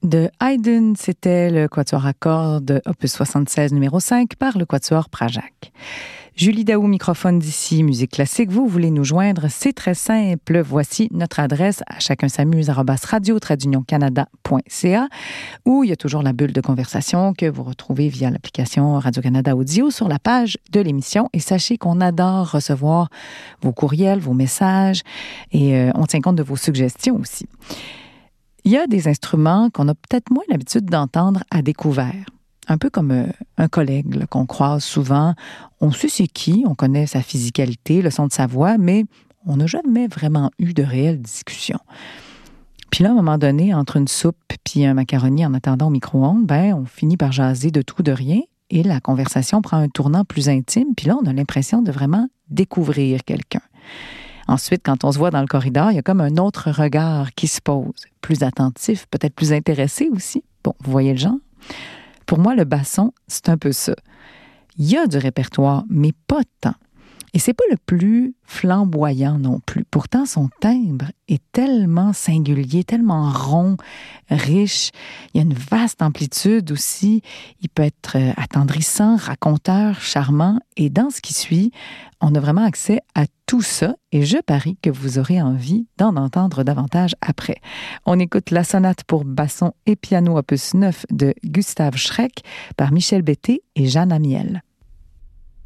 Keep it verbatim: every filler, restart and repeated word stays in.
de Haydn, c'était le quatuor à cordes opus soixante-seize numéro cinq par le quatuor Prajac. Julie Daou, microphone d'ici, musique classique. Vous voulez nous joindre, c'est très simple. Voici notre adresse à chacun s'amuse arobase radio trait d'union canada point c a, où il y a toujours la bulle de conversation que vous retrouvez via l'application Radio-Canada Audio sur la page de l'émission. Et sachez qu'on adore recevoir vos courriels, vos messages, et euh, on tient compte de vos suggestions aussi. Il y a des instruments qu'on a peut-être moins l'habitude d'entendre à découvert. Un peu comme euh, un collègue là, qu'on croise souvent. On sait c'est qui, on connaît sa physicalité, le son de sa voix, mais on n'a jamais vraiment eu de réelle discussion. Puis là, à un moment donné, entre une soupe puis un macaroni en attendant au micro-ondes, ben, on finit par jaser de tout, de rien, et la conversation prend un tournant plus intime, puis là, on a l'impression de vraiment découvrir quelqu'un. Ensuite, quand on se voit dans le corridor, il y a comme un autre regard qui se pose, plus attentif, peut-être plus intéressé aussi. Bon, vous voyez le genre? Pour moi, le basson, c'est un peu ça. Il y a du répertoire, mais pas tant. Et c'est pas le plus flamboyant non plus. Pourtant, son timbre est tellement singulier, tellement rond, riche. Il y a une vaste amplitude aussi. Il peut être attendrissant, raconteur, charmant. Et dans ce qui suit, on a vraiment accès à tout ça. Et je parie que vous aurez envie d'en entendre davantage après. On écoute la sonate pour basson et piano opus neuf de Gustave Schreck par Michel Bété et Jeanne Amiel.